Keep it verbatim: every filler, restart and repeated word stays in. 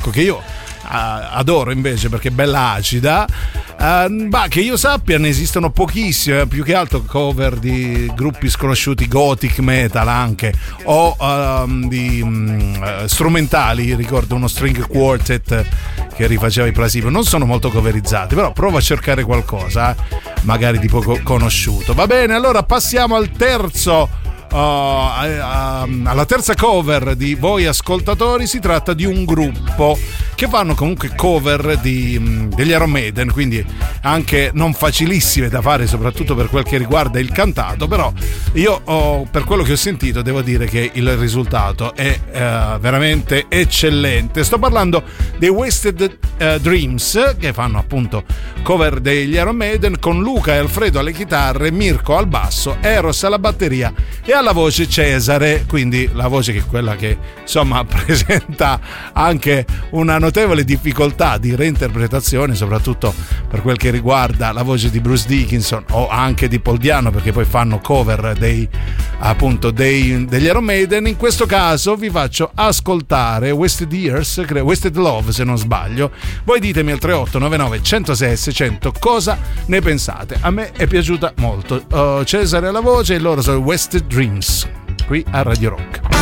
rock, che io uh, adoro invece perché è bella acida. Uh, bah, che io sappia ne esistono pochissime, più che altro cover di gruppi sconosciuti, gothic metal anche, o uh, di um, strumentali. Ricordo uno string quartet che rifaceva i Placebo, non sono molto coverizzati, però prova a cercare qualcosa, eh? Magari di poco conosciuto. Va bene, allora passiamo al terzo Uh, uh, uh, alla terza cover di voi ascoltatori. Si tratta di un gruppo che fanno comunque cover di, um, degli Iron Maiden, quindi anche non facilissime da fare, soprattutto per quel che riguarda il cantato, però io oh, per quello che ho sentito devo dire che il risultato è uh, veramente eccellente. Sto parlando dei Wasted uh, Dreams, che fanno appunto cover degli Iron Maiden, con Luca e Alfredo alle chitarre, Mirko al basso, Eros alla batteria e alla voce Cesare, quindi la voce che è quella che insomma presenta anche una notevole difficoltà di reinterpretazione, soprattutto per quel che riguarda la voce di Bruce Dickinson o anche di Paul Diano, perché poi fanno cover dei appunto dei, degli Iron Maiden. In questo caso vi faccio ascoltare Wasted Years, Wasted Love se non sbaglio. Voi ditemi al tre otto nove nove uno zero sei seicento cosa ne pensate. A me è piaciuta molto. uh, Cesare alla voce e loro sono Wasted Dreams qui a Radio Rock.